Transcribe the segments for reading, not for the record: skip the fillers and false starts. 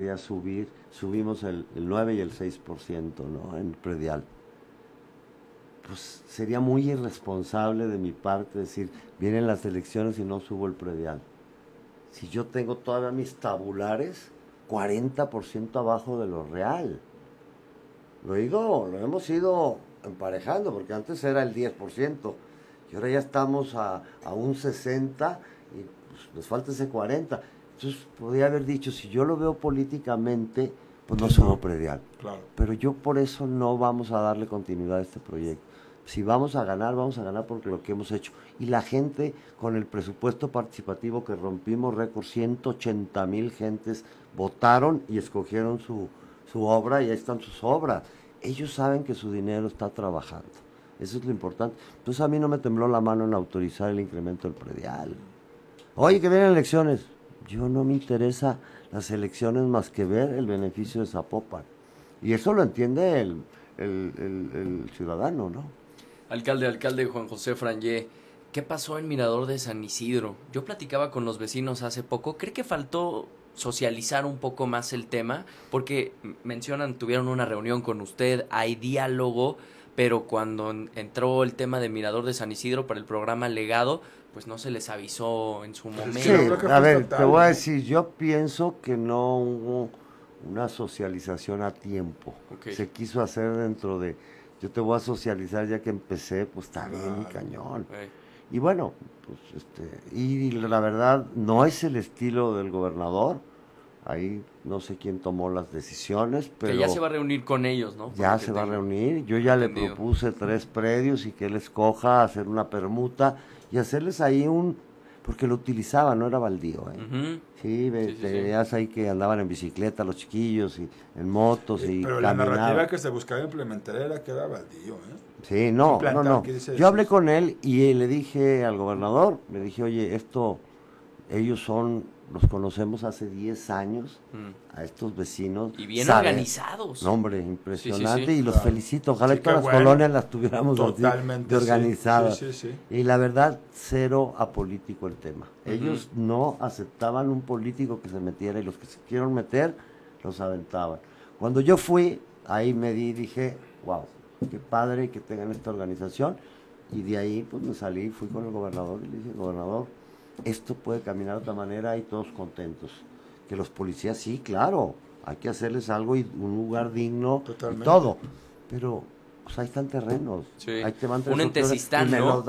quería subimos el 9 y el 6%, ¿no? En predial. Pues sería muy irresponsable de mi parte decir, vienen las elecciones y no subo el predial. Si yo tengo todavía mis tabulares 40% abajo de lo real. Lo hemos ido emparejando, porque antes era el 10%, y ahora ya estamos a un 60%, y pues nos falta ese 40%. Entonces, podría haber dicho, si yo lo veo políticamente, pues no subo predial. Claro. Pero yo por eso no vamos a darle continuidad a este proyecto. Si vamos a ganar porque lo que hemos hecho. Y la gente, con el presupuesto participativo que rompimos récord, 180,000 gentes votaron y escogieron su obra, y ahí están sus obras. Ellos saben que su dinero está trabajando. Eso es lo importante. Entonces a mí no me tembló la mano en autorizar el incremento del predial. Oye, que vienen elecciones. Yo no me interesa las elecciones más que ver el beneficio de Zapopan. Y eso lo entiende el ciudadano, ¿no? Alcalde Juan José Frangé, ¿qué pasó en Mirador de San Isidro? Yo platicaba con los vecinos hace poco. ¿Cree que faltó socializar un poco más el tema? Porque mencionan, tuvieron una reunión con usted, hay diálogo, pero cuando entró el tema de Mirador de San Isidro para el programa Legado, pues no se les avisó en su momento. Sí, a ver, te voy a decir, yo pienso que no hubo una socialización a tiempo. Okay. Se quiso hacer dentro de, yo te voy a socializar ya que empecé, pues está bien, cañón. Y bueno, pues y la verdad no es el estilo del gobernador. Ahí no sé quién tomó las decisiones, pero... Que ya se va a reunir con ellos, ¿no? Ya se va a reunir. Yo ya le propuse 3 predios y que él escoja, hacer una permuta y hacerles ahí porque lo utilizaba, no era baldío, ¿eh? Uh-huh. Sí, veías ahí que andaban en bicicleta los chiquillos y en motos y pero caminaban. La narrativa que se buscaba implementar era que era baldío, ¿eh? Sí, no. Yo hablé con él y le dije al gobernador, le dije, oye, ellos los conocemos hace 10 años, a estos vecinos. Y bien organizados. No, hombre, impresionante, sí. Y los felicito. Ojalá todas las colonias las tuviéramos totalmente así de organizadas. Sí. Y la verdad, cero apolítico el tema. Ellos no aceptaban un político que se metiera, y los que se quisieron meter, los aventaban. Cuando yo fui, ahí dije, wow, qué padre que tengan esta organización. Y de ahí, pues me salí, fui con el gobernador y le dije, gobernador, esto puede caminar de otra manera y todos contentos. Que los policías, sí, claro, hay que hacerles algo y un lugar digno. Totalmente. Y todo. Pero, pues ahí están terrenos. Sí. Ahí te van 3 un entesistán, ¿no?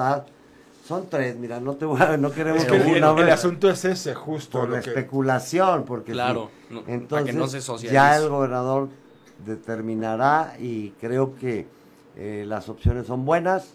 Son 3, mira, no queremos decir el asunto es ese, justo. Por la especulación, porque claro, sí. No, Entonces, para que no se socialice. Ya el gobernador determinará, y creo que las opciones son buenas.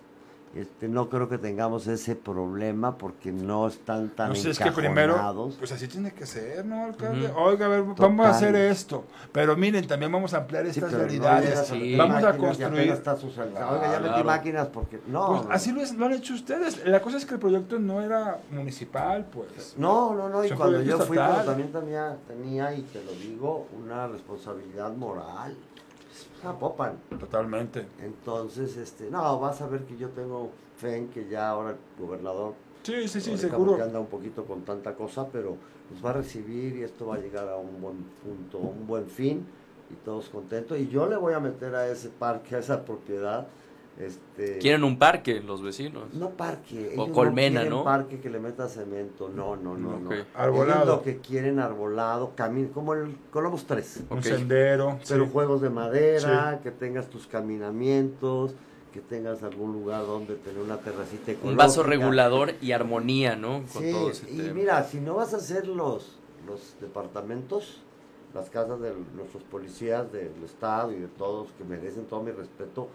No creo que tengamos ese problema porque no están tan encajonados. Es que primero, pues así tiene que ser, ¿no, alcalde? Oiga, a ver, Total. Vamos a hacer esto, pero miren, también vamos a ampliar estas realidades, vamos a construir. Oiga, ya metí máquinas porque no. Pues así lo han hecho ustedes. La cosa es que el proyecto no era municipal, pues. No, y cuando yo fui, pero también tenía, y te lo digo, una responsabilidad moral. Zapopan. Totalmente. Entonces, vas a ver que yo tengo fe en que ya ahora el gobernador, sí, seguro, porque anda un poquito con tanta cosa, pero nos va a recibir y esto va a llegar a un buen punto, un buen fin, y todos contentos. Y yo le voy a meter a ese parque, a esa propiedad. ¿Quieren un parque los vecinos? No parque, o colmena, no quieren ¿no? parque que le meta cemento, no. Okay. Arbolado. Ellos lo que quieren arbolado, como el Colomos 3. Un sendero. Pero juegos de madera, que tengas tus caminamientos, que tengas algún lugar donde tener una terracita ecológica. Un vaso regulador y armonía, ¿no? Con todo ese tema. Mira, si no vas a hacer los departamentos, las casas de nuestros policías del estado y de todos, que merecen todo mi respeto,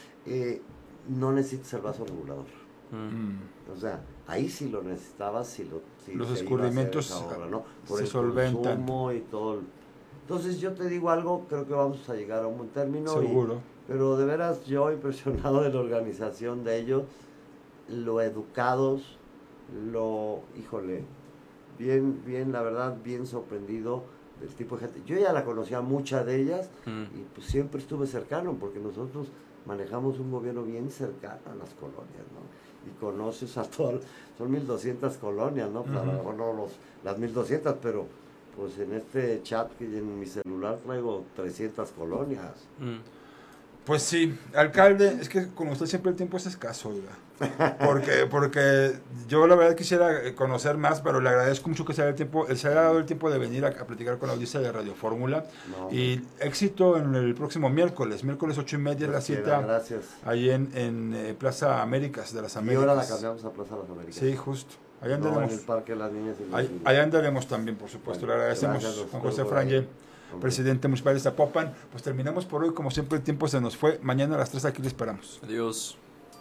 no necesitas el vaso regulador. O sea, ahí sí lo necesitabas, los escurrimientos obra, ¿no? Por se el solventan. consumo y todo. Entonces yo te digo algo, creo que vamos a llegar a un buen término. Seguro. Pero de veras yo impresionado de la organización de ellos, lo educados, bien, la verdad, bien sorprendido del tipo de gente. Yo ya la conocía mucha de ellas y pues siempre estuve cercano, porque nosotros manejamos un gobierno bien cercano a las colonias, ¿no? Y conoces a todas, son 1,200 colonias, ¿no? Pues a lo mejor no las 1,200, pero Pues en este chat que en mi celular traigo 300 colonias. Pues sí, alcalde, es que con usted siempre el tiempo es escaso, oiga. Porque yo la verdad quisiera conocer más, pero le agradezco mucho que se haya dado el tiempo de venir a platicar con la audiencia de Radio Fórmula. No, y éxito en el próximo miércoles 8:30 la cita. Gracias. Ahí en Plaza Américas de las Américas. Y ahora la cambiamos a Plaza de las Américas. Sí, justo. Allá andaremos. En el Parque de las Niñas y los Niños. Allá andaremos también, por supuesto. Bueno, le agradecemos a Juan José Frangé, presidente municipal de Zapopan. Pues terminamos por hoy, como siempre el tiempo se nos fue. Mañana a las 3 aquí le esperamos. Adiós.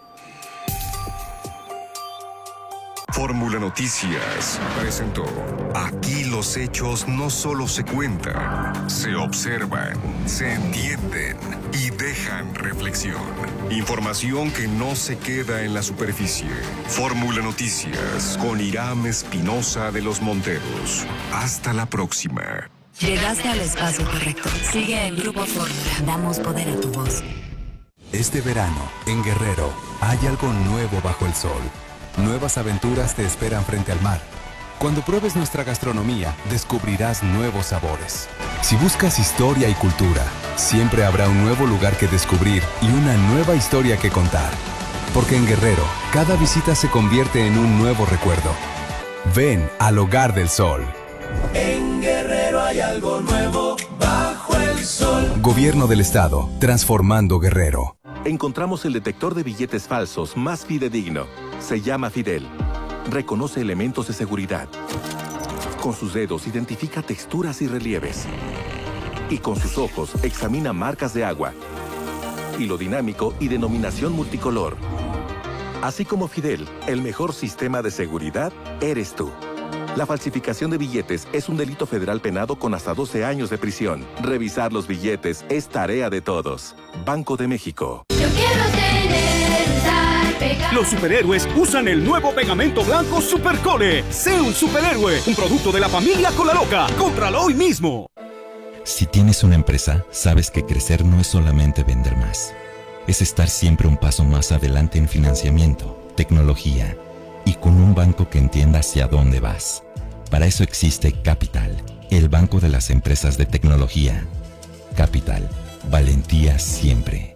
Fórmula Noticias presentó. Aquí los hechos no solo se cuentan, se observan, se entienden y dejan reflexión. Información que no se queda en la superficie. Fórmula Noticias con Irán Espinosa de los Monteros. Hasta la próxima. Llegaste al espacio correcto. Sigue en Grupo Fórmula. Damos poder a tu voz. Este verano, en Guerrero, hay algo nuevo bajo el sol. Nuevas aventuras te esperan frente al mar. Cuando pruebes nuestra gastronomía, descubrirás nuevos sabores. Si buscas historia y cultura, siempre habrá un nuevo lugar que descubrir y una nueva historia que contar. Porque en Guerrero, cada visita se convierte en un nuevo recuerdo. Ven al Hogar del Sol. En Guerrero hay algo nuevo bajo el sol. Gobierno del Estado, transformando Guerrero. Encontramos el detector de billetes falsos más fidedigno. Se llama Fidel. Reconoce elementos de seguridad. Con sus dedos identifica texturas y relieves. Y con sus ojos examina marcas de agua, hilo dinámico y denominación multicolor. Así como Fidel, el mejor sistema de seguridad eres tú. La falsificación de billetes es un delito federal penado con hasta 12 años de prisión. Revisar los billetes es tarea de todos. Banco de México. Yo quiero tener pegado. Los superhéroes usan el nuevo pegamento blanco Supercole. Sé un superhéroe, un producto de la familia Colaloca. Cómpralo hoy mismo. Si tienes una empresa, sabes que crecer no es solamente vender más. Es estar siempre un paso más adelante en financiamiento, tecnología y con un banco que entienda hacia dónde vas. Para eso existe Capital, el banco de las empresas de tecnología. Capital, valentía siempre.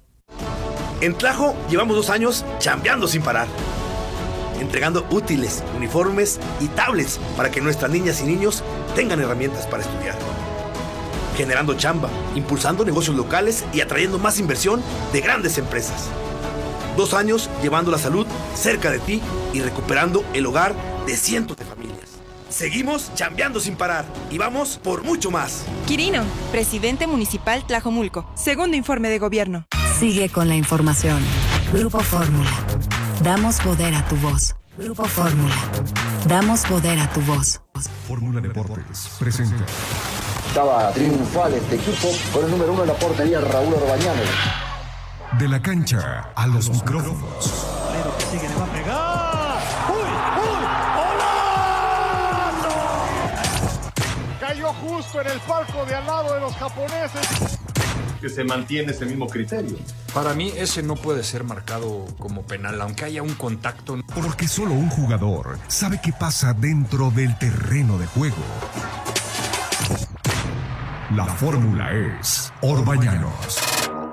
En Tlajo llevamos 2 años chambeando sin parar, entregando útiles, uniformes y tablets para que nuestras niñas y niños tengan herramientas para estudiar, generando chamba, impulsando negocios locales y atrayendo más inversión de grandes empresas. 2 años llevando la salud cerca de ti y recuperando el hogar de cientos de familias. Seguimos chambeando sin parar y vamos por mucho más. Quirino, presidente municipal Tlajomulco. Segundo informe de gobierno. Sigue con la información. Grupo Fórmula. Damos poder a tu voz. Grupo Fórmula. Damos poder a tu voz. Fórmula Deportes presenta. Estaba triunfal este equipo con el número 1 en la portería, Raúl Orbañanes. De la cancha a los micrófonos. Pero que sigue, le va a pegar. ¡Uy! Cayó justo en el palco de al lado de los japoneses. Que se mantiene ese mismo criterio. Para mí ese no puede ser marcado como penal, aunque haya un contacto. Porque solo un jugador sabe qué pasa dentro del terreno de juego. La fórmula es Orbañanos.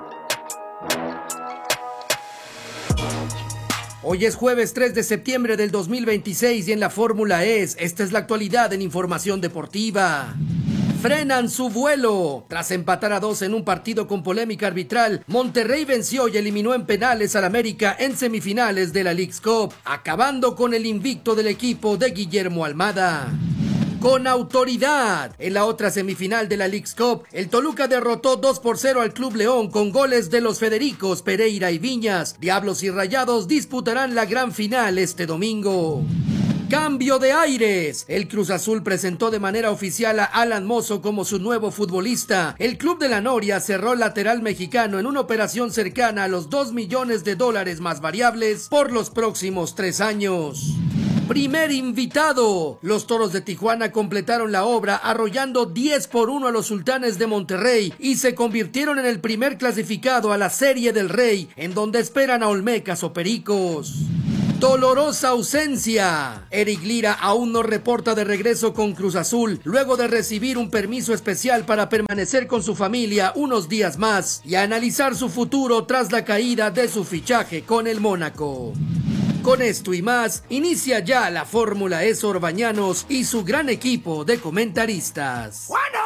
Hoy es jueves 3 de septiembre del 2026 y en la fórmula esta es la actualidad en información deportiva. Frenan su vuelo. Tras empatar a 2 en un partido con polémica arbitral, Monterrey venció y eliminó en penales al América en semifinales de la Leagues Cup, acabando con el invicto del equipo de Guillermo Almada. Con autoridad. En la otra semifinal de la Leagues Cup, el Toluca derrotó 2-0 al Club León con goles de los Federicos, Pereira y Viñas. Diablos y Rayados disputarán la gran final este domingo. Cambio de aires. El Cruz Azul presentó de manera oficial a Alan Mozo como su nuevo futbolista. El Club de la Noria cerró el lateral mexicano en una operación cercana a los $2 millones más variables por los próximos 3 años. Primer invitado. Los Toros de Tijuana completaron la obra arrollando 10-1 a los Sultanes de Monterrey y se convirtieron en el primer clasificado a la Serie del Rey, en donde esperan a Olmecas o Pericos. Dolorosa ausencia. Eric Lira aún no reporta de regreso con Cruz Azul, luego de recibir un permiso especial para permanecer con su familia unos días más y analizar su futuro tras la caída de su fichaje con el Mónaco. Con esto y más, inicia ya la Fórmula E Orbañanos y su gran equipo de comentaristas.